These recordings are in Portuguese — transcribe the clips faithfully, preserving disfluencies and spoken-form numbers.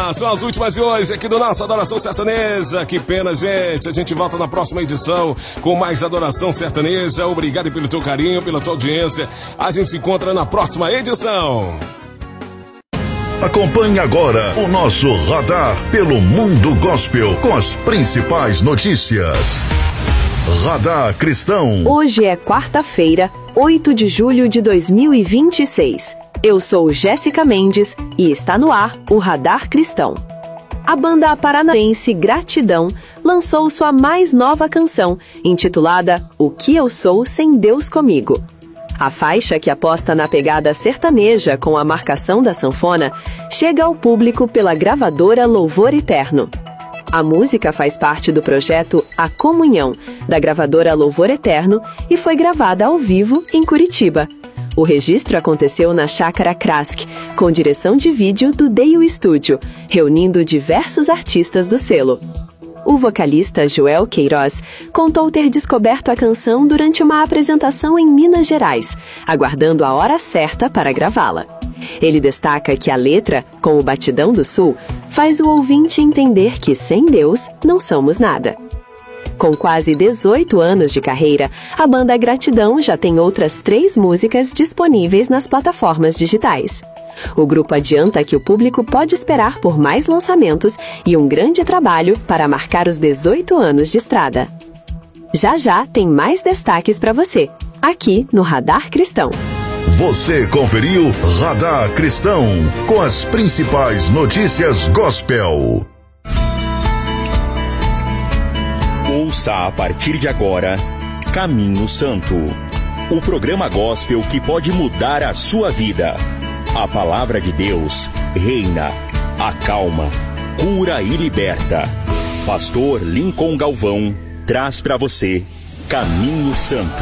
Ah, são as últimas de hoje aqui do nosso Adoração Sertaneja. Que pena, gente. A gente volta na próxima edição com mais Adoração Sertaneja. Obrigado pelo teu carinho, pela tua audiência. A gente se encontra na próxima edição. Acompanhe agora o nosso radar pelo mundo gospel com as principais notícias. Radar Cristão. Hoje é quarta-feira, oito de julho de dois mil e vinte e seis. Eu sou Jéssica Mendes e está no ar o Radar Cristão. A banda paranaense Gratidão lançou sua mais nova canção, intitulada O Que Eu Sou Sem Deus Comigo. A faixa, que aposta na pegada sertaneja com a marcação da sanfona, chega ao público pela gravadora Louvor Eterno. A música faz parte do projeto A Comunhão, da gravadora Louvor Eterno, e foi gravada ao vivo em Curitiba. O registro aconteceu na Chácara Krask, com direção de vídeo do Deio Studio, reunindo diversos artistas do selo. O vocalista Joel Queiroz contou ter descoberto a canção durante uma apresentação em Minas Gerais, aguardando a hora certa para gravá-la. Ele destaca que a letra, com o batidão do sul, faz o ouvinte entender que sem Deus não somos nada. Com quase dezoito anos de carreira, a banda Gratidão já tem outras três músicas disponíveis nas plataformas digitais. O grupo adianta que o público pode esperar por mais lançamentos e um grande trabalho para marcar os dezoito anos de estrada. Já já tem mais destaques para você, aqui no Radar Cristão. Você conferiu Radar Cristão, com as principais notícias gospel. Ouça a partir de agora Caminho Santo, o programa gospel que pode mudar a sua vida. A palavra de Deus reina, acalma, cura e liberta. Pastor Lincoln Galvão traz para você Caminho Santo.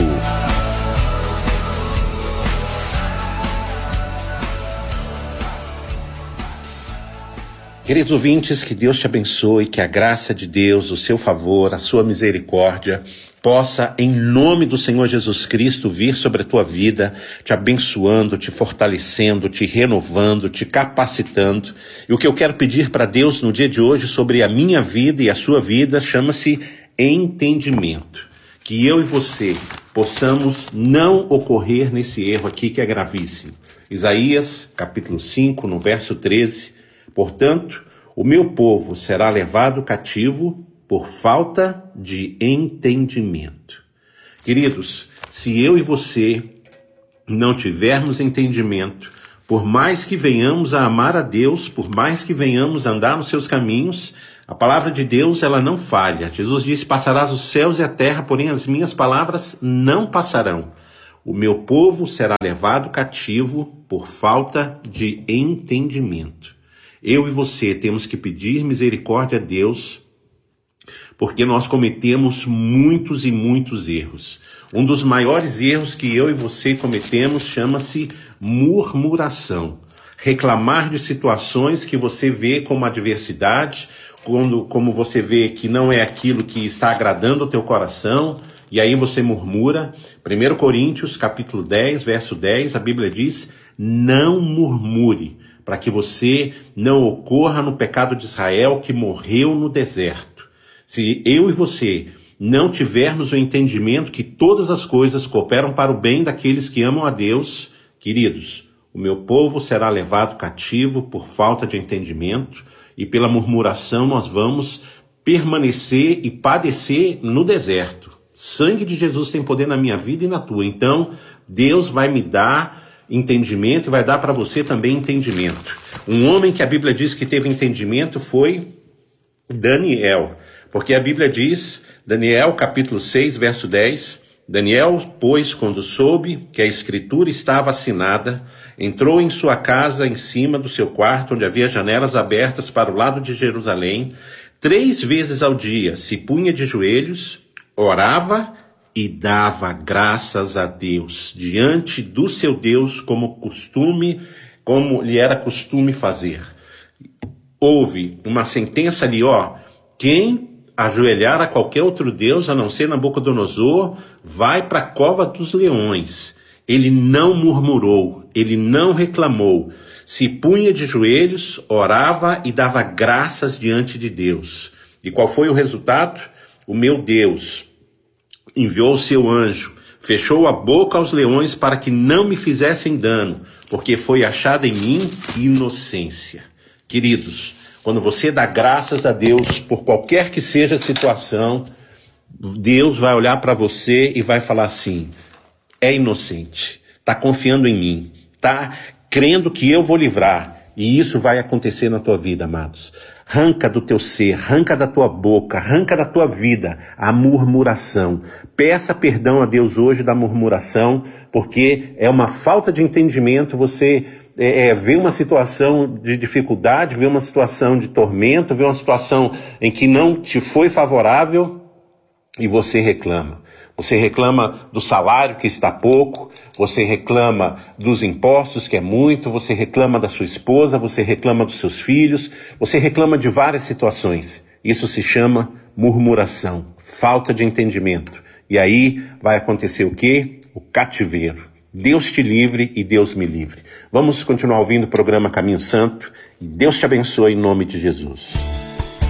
Queridos ouvintes, que Deus te abençoe, que a graça de Deus, o seu favor, a sua misericórdia possa, em nome do Senhor Jesus Cristo, vir sobre a tua vida, te abençoando, te fortalecendo, te renovando, te capacitando. E o que eu quero pedir para Deus no dia de hoje sobre a minha vida e a sua vida chama-se entendimento. Que eu e você possamos não ocorrer nesse erro aqui que é gravíssimo. Isaías, capítulo cinco, no verso treze. Portanto, o meu povo será levado cativo por falta de entendimento. Queridos, se eu e você não tivermos entendimento, por mais que venhamos a amar a Deus, por mais que venhamos a andar nos seus caminhos, a palavra de Deus, ela não falha. Jesus disse, passarás os céus e a terra, porém as minhas palavras não passarão. O meu povo será levado cativo por falta de entendimento. Eu e você temos que pedir misericórdia a Deus, porque nós cometemos muitos e muitos erros. Um dos maiores erros que eu e você cometemos chama-se murmuração. Reclamar de situações que você vê como adversidade, quando, como você vê que não é aquilo que está agradando ao teu coração, e aí você murmura. primeiro Coríntios, capítulo dez, verso dez, a Bíblia diz, não murmure, para que você não ocorra no pecado de Israel que morreu no deserto. Se eu e você não tivermos o entendimento que todas as coisas cooperam para o bem daqueles que amam a Deus, queridos, o meu povo será levado cativo por falta de entendimento e pela murmuração nós vamos permanecer e padecer no deserto. Sangue de Jesus tem poder na minha vida e na tua. Então, Deus vai me dar entendimento e vai dar para você também entendimento. Um homem que a Bíblia diz que teve entendimento foi Daniel, porque a Bíblia diz, Daniel capítulo seis, verso dez, Daniel, pois, quando soube que a escritura estava assinada, entrou em sua casa em cima do seu quarto, onde havia janelas abertas para o lado de Jerusalém, três vezes ao dia se punha de joelhos, orava e dava graças a Deus, diante do seu Deus, como costume, como lhe era costume fazer. Houve uma sentença ali, ó, quem ajoelhar a qualquer outro Deus, a não ser Nabucodonosor, vai para a cova dos leões. Ele não murmurou, ele não reclamou, se punha de joelhos, orava e dava graças diante de Deus. E qual foi o resultado? O meu Deus enviou o seu anjo, fechou a boca aos leões para que não me fizessem dano, porque foi achada em mim inocência. Queridos, quando você dá graças a Deus por qualquer que seja a situação, Deus vai olhar para você e vai falar assim: é inocente, está confiando em mim, está crendo que eu vou livrar. E isso vai acontecer na tua vida, amados. Arranca do teu ser, arranca da tua boca, arranca da tua vida a murmuração. Peça perdão a Deus hoje da murmuração, porque é uma falta de entendimento. Você é, é, vê uma situação de dificuldade, vê uma situação de tormento, vê uma situação em que não te foi favorável e você reclama. Você reclama do salário que está pouco, você reclama dos impostos que é muito, você reclama da sua esposa, você reclama dos seus filhos, você reclama de várias situações. Isso se chama murmuração, falta de entendimento. E aí vai acontecer o quê? O cativeiro. Deus te livre e Deus me livre. Vamos continuar ouvindo o programa Caminho Santo e Deus te abençoe em nome de Jesus.